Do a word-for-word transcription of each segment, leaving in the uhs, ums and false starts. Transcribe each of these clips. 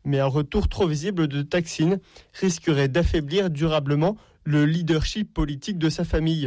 Mais un retour trop visible de Thaksin risquerait d'affaiblir durablement le leadership politique de sa famille.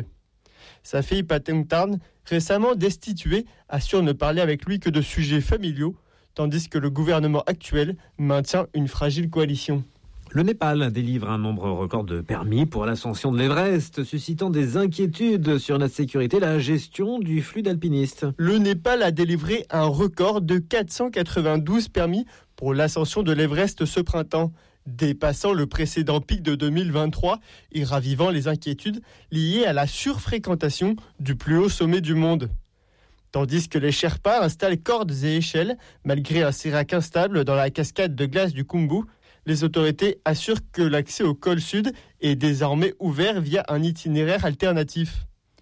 Sa fille Paetongtarn, récemment destituée, assure ne parler avec lui que de sujets familiaux, tandis que le gouvernement actuel maintient une fragile coalition. Le Népal délivre un nombre record de permis pour l'ascension de l'Everest, suscitant des inquiétudes sur la sécurité et la gestion du flux d'alpinistes. Le Népal a délivré un record de quatre cent quatre-vingt-douze permis pour l'ascension de l'Everest ce printemps, dépassant le précédent pic de deux mille vingt-trois et ravivant les inquiétudes liées à la surfréquentation du plus haut sommet du monde. Tandis que les Sherpas installent cordes et échelles, malgré un sérac instable dans la cascade de glace du Khumbu, les autorités assurent que l'accès au col sud est désormais ouvert via un itinéraire alternatif.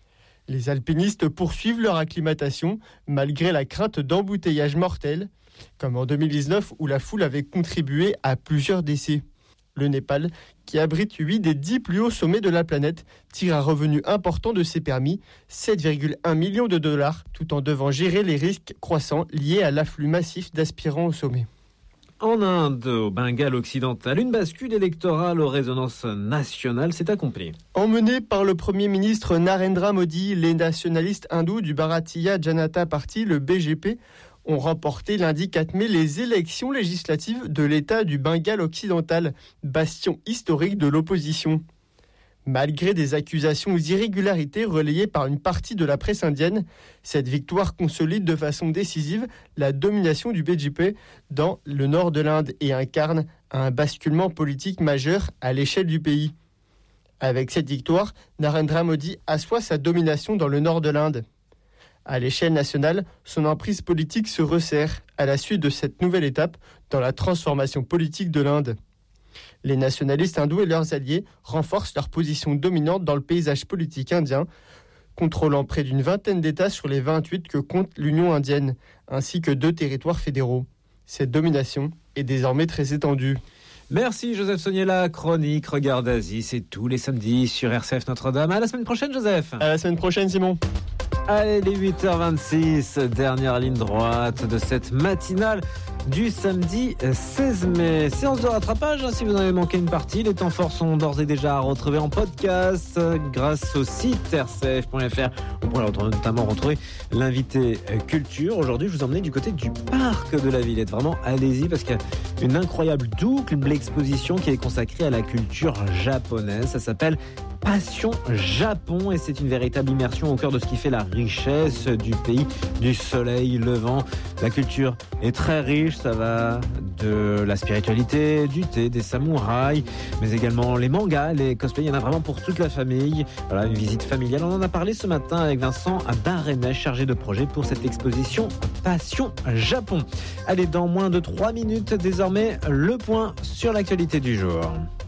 Les alpinistes poursuivent leur acclimatation malgré la crainte d'embouteillage mortel, comme en deux mille dix-neuf où la foule avait contribué à plusieurs décès. Le Népal, qui abrite huit des dix plus hauts sommets de la planète, tire un revenu important de ses permis, sept virgule un millions de dollars, tout en devant gérer les risques croissants liés à l'afflux massif d'aspirants au sommet. En Inde, au Bengale occidental, une bascule électorale aux résonances nationales s'est accomplie. Emmenés par le Premier ministre Narendra Modi, les nationalistes hindous du Bharatiya Janata Party, le B J P, ont remporté lundi quatre mai les élections législatives de l'État du Bengale occidental, bastion historique de l'opposition. Malgré des accusations d'irrégularité relayées par une partie de la presse indienne, cette victoire consolide de façon décisive la domination du B J P dans le nord de l'Inde et incarne un basculement politique majeur à l'échelle du pays. Avec cette victoire, Narendra Modi assoit sa domination dans le nord de l'Inde. À l'échelle nationale, son emprise politique se resserre à la suite de cette nouvelle étape dans la transformation politique de l'Inde. Les nationalistes hindous et leurs alliés renforcent leur position dominante dans le paysage politique indien, contrôlant près d'une vingtaine d'États sur les vingt-huit que compte l'Union indienne, ainsi que deux territoires fédéraux. Cette domination est désormais très étendue. Merci Joseph Soniela, chronique Regard d'Asie, c'est tous les samedis sur R C F Notre-Dame. À la semaine prochaine Joseph. À la semaine prochaine Simon. Allez, les huit heures vingt-six, dernière ligne droite de cette matinale du samedi seize mai. Séance de rattrapage, hein, si vous en avez manqué une partie. Les temps forts sont d'ores et déjà à retrouver en podcast grâce au site r c f point f r. Vous pourrez notamment retrouver l'invité culture. Aujourd'hui, je vous emmène du côté du parc de la Villette. Vraiment, allez-y parce qu'il y a une incroyable double exposition qui est consacrée à la culture japonaise. Ça s'appelle Passion Japon et c'est une véritable immersion au cœur de ce qui fait la richesse du pays du soleil levant. La culture est très riche, ça va de la spiritualité, du thé, des samouraïs, mais également les mangas, les cosplays, il y en a vraiment pour toute la famille. Voilà, une visite familiale. On en a parlé ce matin avec Vincent Barémet, chargé de projet pour cette exposition Passion Japon. Allez, dans moins de trois minutes, désormais, le point sur l'actualité du jour.